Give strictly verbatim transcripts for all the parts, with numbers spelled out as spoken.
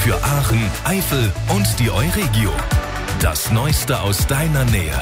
für Aachen, Eifel und die Euregio. Das Neueste aus deiner Nähe.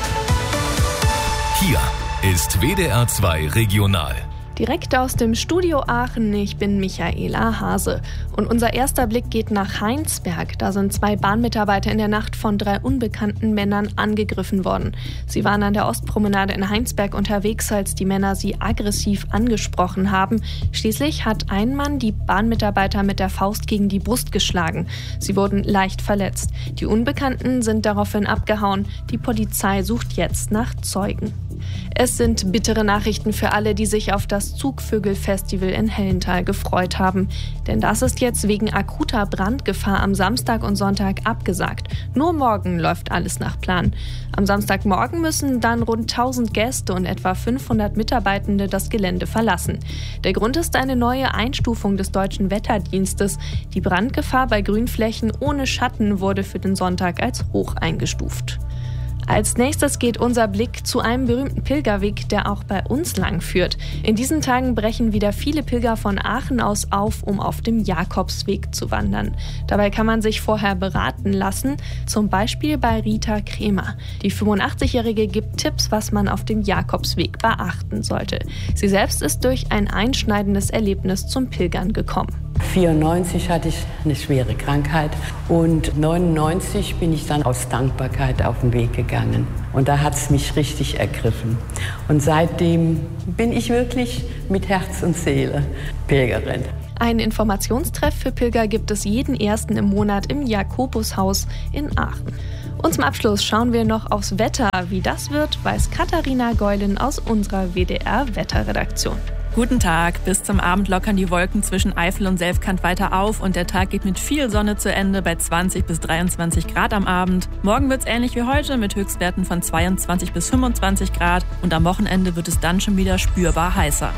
Hier ist W D R zwei Regional. Direkt aus dem Studio Aachen, ich bin Michaela Hase. Und unser erster Blick geht nach Heinsberg. Da sind zwei Bahnmitarbeiter in der Nacht von drei unbekannten Männern angegriffen worden. Sie waren an der Ostpromenade in Heinsberg unterwegs, als die Männer sie aggressiv angesprochen haben. Schließlich hat ein Mann die Bahnmitarbeiter mit der Faust gegen die Brust geschlagen. Sie wurden leicht verletzt. Die Unbekannten sind daraufhin abgehauen. Die Polizei sucht jetzt nach Zeugen. Es sind bittere Nachrichten für alle, die sich auf das Zugvögel-Festival in Hellental gefreut haben. Denn das ist jetzt wegen akuter Brandgefahr am Samstag und Sonntag abgesagt. Nur morgen läuft alles nach Plan. Am Samstagmorgen müssen dann rund tausend Gäste und etwa fünfhundert Mitarbeitende das Gelände verlassen. Der Grund ist eine neue Einstufung des Deutschen Wetterdienstes. Die Brandgefahr bei Grünflächen ohne Schatten wurde für den Sonntag als hoch eingestuft. Als nächstes geht unser Blick zu einem berühmten Pilgerweg, der auch bei uns lang führt. In diesen Tagen brechen wieder viele Pilger von Aachen aus auf, um auf dem Jakobsweg zu wandern. Dabei kann man sich vorher beraten lassen, zum Beispiel bei Rita Kremer. Die fünfundachtzigjährige gibt Tipps, was man auf dem Jakobsweg beachten sollte. Sie selbst ist durch ein einschneidendes Erlebnis zum Pilgern gekommen. vierundneunzig hatte ich eine schwere Krankheit und neunundneunzig bin ich dann aus Dankbarkeit auf den Weg gegangen. Und da hat es mich richtig ergriffen. Und seitdem bin ich wirklich mit Herz und Seele Pilgerin. Einen Informationstreff für Pilger gibt es jeden ersten im Monat im Jakobushaus in Aachen. Und zum Abschluss schauen wir noch aufs Wetter. Wie das wird, weiß Katharina Geulen aus unserer W D R-Wetterredaktion. Guten Tag. Bis zum Abend lockern die Wolken zwischen Eifel und Selfkant weiter auf und der Tag geht mit viel Sonne zu Ende bei zwanzig bis dreiundzwanzig Grad am Abend. Morgen wird es ähnlich wie heute mit Höchstwerten von zweiundzwanzig bis fünfundzwanzig Grad und am Wochenende wird es dann schon wieder spürbar heißer.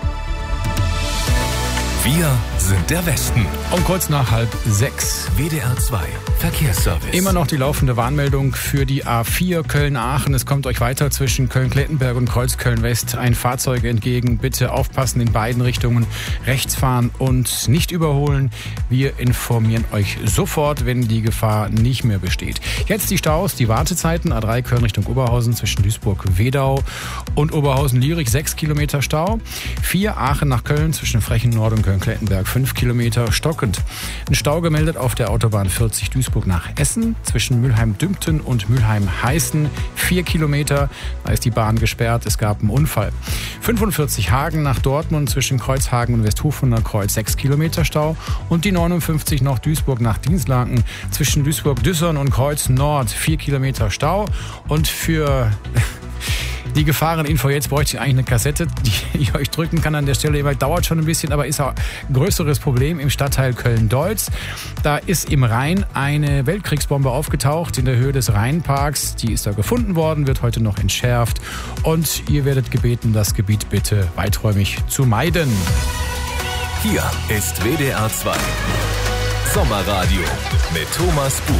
Wir sind der Westen. Um kurz nach halb sechs. W D R zwei Verkehrsservice. Immer noch die laufende Warnmeldung für die A vier Köln-Aachen. Es kommt euch weiter zwischen Köln-Klettenberg und Kreuz-Köln-West ein Fahrzeug entgegen. Bitte aufpassen, in beiden Richtungen rechts fahren und nicht überholen. Wir informieren euch sofort, wenn die Gefahr nicht mehr besteht. Jetzt die Staus, die Wartezeiten. A drei Köln Richtung Oberhausen zwischen Duisburg-Wedau und Oberhausen-Lierich sechs Kilometer Stau. vier Aachen nach Köln zwischen Frechen-Nord und Köln-Klettenberg fünf Kilometer stockend. Ein Stau gemeldet auf der Autobahn vierzig Duisburg nach Essen zwischen Mülheim-Dümpten und Mülheim-Heißen vier Kilometer. Da ist die Bahn gesperrt, es gab einen Unfall. fünfundvierzig Hagen nach Dortmund zwischen Kreuzhagen und Westhofunder Kreuz sechs Kilometer Stau und die neunundfünfzig noch Duisburg nach Dienstlaken zwischen Duisburg-Düssern und Kreuz Nord vier Kilometer Stau. Und für die Gefahreninfo jetzt bräuchte ich eigentlich eine Kassette, die ich euch drücken kann an der Stelle. Dauert schon ein bisschen, aber ist auch ein größeres Problem im Stadtteil Köln-Deutz. Da ist im Rhein eine Weltkriegsbombe aufgetaucht in der Höhe des Rheinparks. Die ist da gefunden worden, wird heute noch entschärft. Und ihr werdet gebeten, das Gebiet bitte weiträumig zu meiden. Hier ist W D R zwei Sommerradio mit Thomas Bug.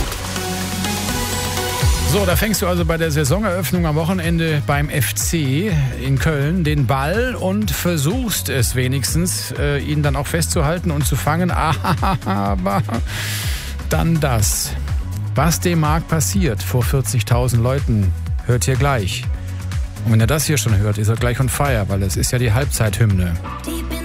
So, da fängst du also bei der Saisoneröffnung am Wochenende beim F C in Köln den Ball und versuchst es wenigstens, äh, ihn dann auch festzuhalten und zu fangen. Aber dann das. Was dem Markt passiert vor vierzigtausend Leuten, hört ihr gleich. Und wenn ihr das hier schon hört, ist er gleich on fire, weil es ist ja die Halbzeithymne.